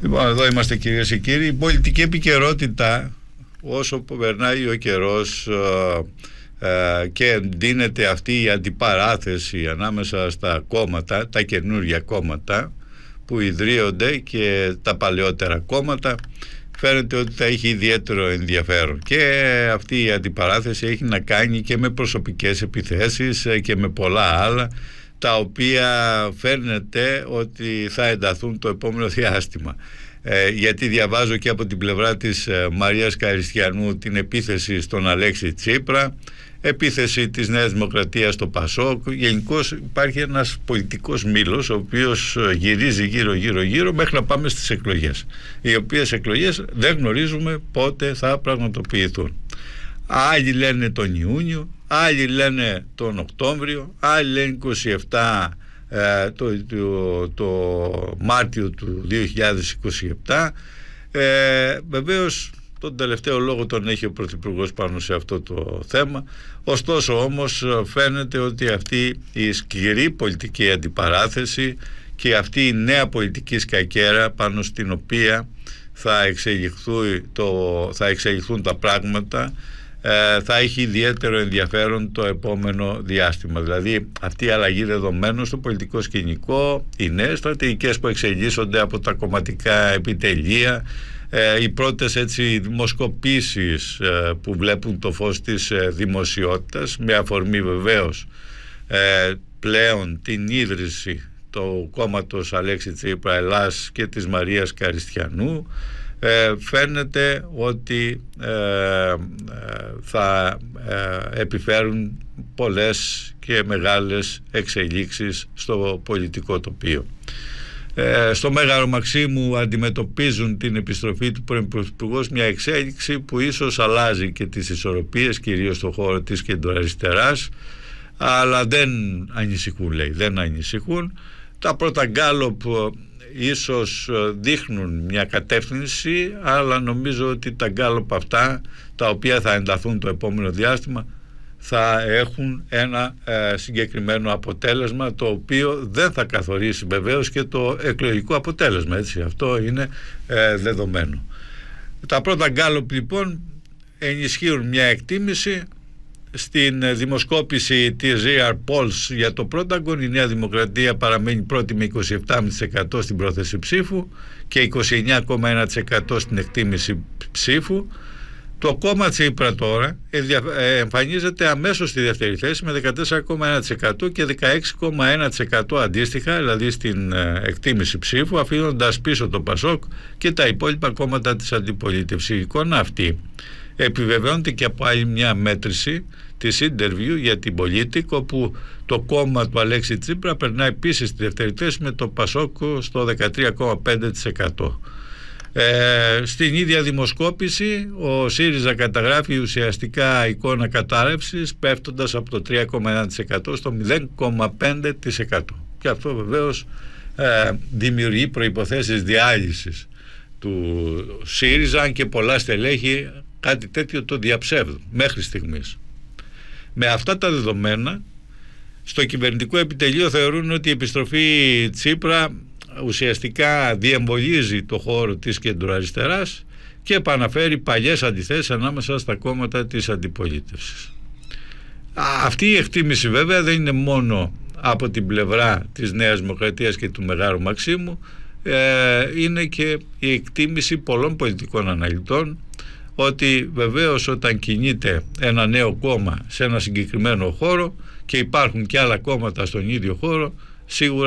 Λοιπόν, εδώ είμαστε κυρίες και κύριοι. Η πολιτική επικαιρότητα, όσο περνάει ο καιρός και εντείνεται αυτή η αντιπαράθεση ανάμεσα στα κόμματα, τα καινούργια κόμματα που ιδρύονται και τα παλαιότερα κόμματα, φαίνεται ότι θα έχει ιδιαίτερο ενδιαφέρον. Και αυτή η αντιπαράθεση έχει να κάνει και με προσωπικές επιθέσεις και με πολλά άλλα, τα οποία φαίνεται ότι θα ενταθούν το επόμενο διάστημα. Γιατί διαβάζω και από την πλευρά της Μαρίας Καριστιανού την επίθεση στον Αλέξη Τσίπρα, επίθεση της Νέας Δημοκρατίας στο Πασόκ. Γενικώς υπάρχει ένας πολιτικός μήλος ο οποίος γυρίζει γύρω μέχρι να πάμε στις εκλογές, οι οποίες εκλογές δεν γνωρίζουμε πότε θα πραγματοποιηθούν. Άλλοι λένε τον Ιούνιο, άλλοι λένε τον Οκτώβριο, άλλοι λένε 27 το Μάρτιο του 2027. Βεβαίως τον τελευταίο λόγο τον έχει ο Πρωθυπουργός πάνω σε αυτό το θέμα. Ωστόσο όμως φαίνεται ότι αυτή η σκληρή πολιτική αντιπαράθεση και αυτή η νέα πολιτική σκακέρα πάνω στην οποία θα εξελιχθούν τα πράγματα, θα έχει ιδιαίτερο ενδιαφέρον το επόμενο διάστημα. Δηλαδή αυτή η αλλαγή δεδομένων στο πολιτικό σκηνικό, οι νέες στρατηγικές που εξελίσσονται από τα κομματικά επιτελεία, οι πρώτες δημοσκοπήσεις που βλέπουν το φως της δημοσιότητας, με αφορμή βεβαίως πλέον την ίδρυση του κόμματος Αλέξη Τσίπρα Ελλάς και της Μαρίας Καριστιανού, φαίνεται ότι θα επιφέρουν πολλές και μεγάλες εξελίξεις στο πολιτικό τοπίο. Στο Μέγαρο Μαξίμου αντιμετωπίζουν την επιστροφή του πρώην Πρωθυπουργού, μια εξέλιξη που ίσως αλλάζει και τις ισορροπίες, κυρίως στον χώρο της κεντροαριστεράς, αλλά δεν ανησυχούν. Τα πρώτα γκάλοπ ίσως δείχνουν μια κατεύθυνση, αλλά νομίζω ότι τα γκάλοπ αυτά, τα οποία θα ενταθούν το επόμενο διάστημα, θα έχουν ένα συγκεκριμένο αποτέλεσμα, το οποίο δεν θα καθορίσει βεβαίως και το εκλογικό αποτέλεσμα, έτσι, αυτό είναι δεδομένο. Τα πρώτα γκάλοπ λοιπόν ενισχύουν μια εκτίμηση. Στην δημοσκόπηση της Real Polls για το Πρόταγκον, η Νέα Δημοκρατία παραμένει πρώτη με 27,5% στην πρόθεση ψήφου και 29,1% στην εκτίμηση ψήφου. Το κόμμα Τσίπρα τώρα εμφανίζεται αμέσως στη δεύτερη θέση με 14,1% και 16,1% αντίστοιχα, δηλαδή στην εκτίμηση ψήφου, αφήνοντας πίσω το Πασόκ και τα υπόλοιπα κόμματα της αντιπολίτευσης. Η εικόνα αυτή επιβεβαιώνεται και από άλλη μια μέτρηση της Interview για την Πολιτικ, όπου το κόμμα του Αλέξη Τσίπρα περνάει επίσης στη δεύτερη θέση με το Πασόκ στο 13,5%. Στην ίδια δημοσκόπηση ο ΣΥΡΙΖΑ καταγράφει ουσιαστικά εικόνα κατάρρευσης, πέφτοντας από το 3,1% στο 0,5%. Και αυτό βεβαίως δημιουργεί προϋποθέσεις διάλυσης του ΣΥΡΙΖΑ, αν και πολλά στελέχη κάτι τέτοιο το διαψεύδουν μέχρι στιγμής. Με αυτά τα δεδομένα, στο κυβερνητικό επιτελείο θεωρούν ότι η επιστροφή Τσίπρα ουσιαστικά διεμβολίζει το χώρο της κεντροαριστεράς και επαναφέρει παλιές αντιθέσεις ανάμεσα στα κόμματα της αντιπολίτευσης. Αυτή η εκτίμηση βέβαια δεν είναι μόνο από την πλευρά της Νέας Δημοκρατίας και του Μεγάρου Μαξίμου, είναι και η εκτίμηση πολλών πολιτικών αναλυτών, ότι βεβαίως όταν κινείται ένα νέο κόμμα σε ένα συγκεκριμένο χώρο και υπάρχουν και άλλα κόμματα στον ίδιο χώρο, σίγουρα